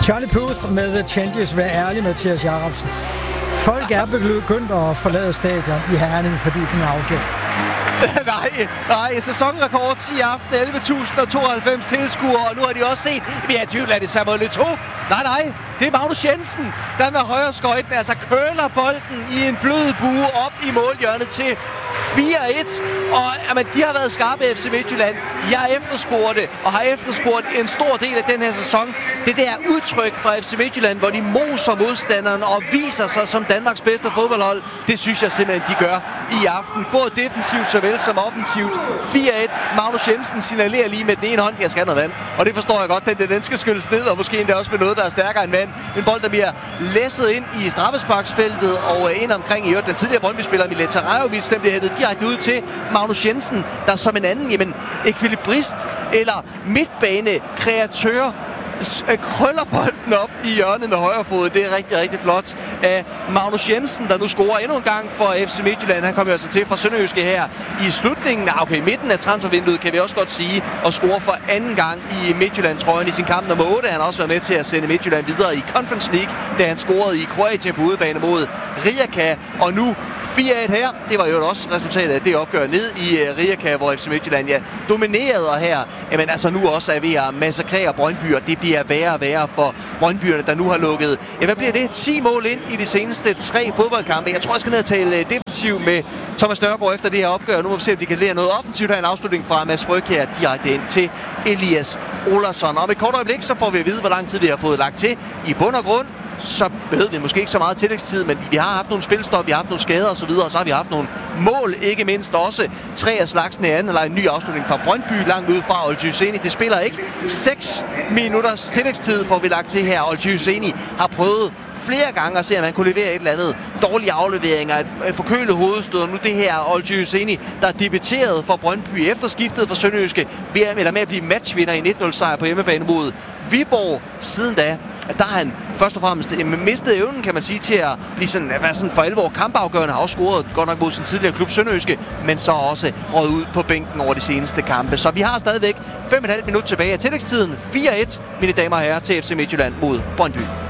Charlie Puth med The Changes. Vær ærlig, Mathias Jacobsen. Folk er begyndt at forlade stadion i Herning, fordi den er afgjort. Nej, sæsonrekord i aften, 11.092 tilskuere, og nu har de også set, vi er i tvivl, at det er Samuel Eto'o. Nej, det er Magnus Jensen, der med højre skøjten, altså køler bolden i en blød bue op i målhjørnet til 4-1. Og jamen, de har været skarpe i FC Midtjylland. Jeg efterspurgte og har efterspurgt en stor del af den her sæson. Det der udtryk fra FC Midtjylland, hvor de moser modstanderen og viser sig som Danmarks bedste fodboldhold, det synes jeg simpelthen, de gør i aften. Både defensivt såvel som offensivt. 4-1. Magnus Jensen signalerer lige med den ene hånd, jeg skal have noget vand. Og det forstår jeg godt, den skal skyldes ned, og måske endda også med noget, der er stærkere end vand. En bold, der bliver læsset ind i straffesparksfeltet og ind omkring i øvrigt den tidligere Brøndby-spiller Mileta Rajovic, den bliver hættet direkte ud til Magnus Jensen, der som en anden, ekvilibrist eller midtbane-kreatør krøller bolden op i hjørnet med højre fod. Det er rigtig, rigtig flot af Magnus Jensen, der nu scorer endnu en gang for FC Midtjylland. Han kommer jo altså til fra Sønderjyske her i slutningen, midten af transfervinduet, kan vi også godt sige, og scorer for anden gang i Midtjylland-trøjen i sin kamp nummer 8. Han har også været med til at sende Midtjylland videre i Conference League, da han scorede i Kroatien på udebane mod Rijeka, og nu 4-1 her. Det var jo også resultatet af det opgør ned i Rijeka, hvor FC Midtjylland dominerede her. Jamen altså nu også er ved at massakrere Brøndby, og det bliver værre og værre for Brøndbyerne, der nu har lukket. Ja, hvad bliver det? 10 mål ind i de seneste 3 fodboldkampe. Jeg tror, jeg skal ned og tale defensiv med Thomas Nørgaard efter det her opgør. Nu må vi se, om de kan lære noget offensivt her. En afslutning fra Mads Frøkjær direkte ind til Elias Olason. Og med et kort øjeblik, så får vi at vide, hvor lang tid vi har fået lagt til. I bund og grund så behøver vi måske ikke så meget tillægstid, men vi har haft nogle spilstop, vi har haft nogle skader og så videre, og så har vi haft nogle mål, ikke mindst også 3 af slagsen i anden, eller en ny afslutning fra Brøndby langt ud fra Olcay Husseini. Det spiller ikke 6 minutters tillægstid, får vi lagt til her. Olcay Husseini har prøvet flere gange at se, at man kunne levere et eller andet dårlige afleveringer, et forkølet hovedstød, og nu det her Olcay Husseini, der debuterede for Brøndby efter skiftet for Sønderjyske, med at blive matchvinder i 1-0 sejr på hjemmebane mod Viborg. Siden da, der har han først og fremmest mistet evnen, kan man sige, til at blive sådan for alvor kampafgørende. Har også scoret godt nok mod sin tidligere klub Sønderjyske, men så også røget ud på bænken over de seneste kampe. Så vi har stadigvæk 5,5 minutter tilbage af tillægstiden. 4-1, mine damer og herrer, til FC Midtjylland mod Brøndby.